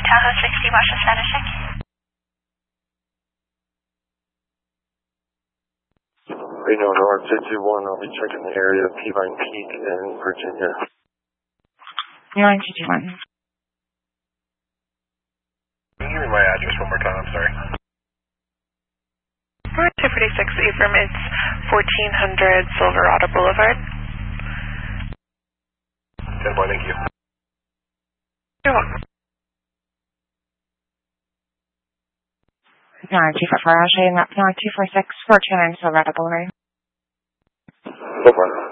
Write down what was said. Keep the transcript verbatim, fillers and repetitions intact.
Tahoe sixty, what's the status check? Reno North two two one, I'll be checking the area of Peavine Peak in Virginia. nine two two one. Can you give me my address one more time? I'm sorry. two forty-six Abram, it's fourteen hundred Silverado Boulevard. ten point, thank you. You're welcome. nine two four four, I'll show you map nine two four six, four two nine Silverado Boulevard. So far.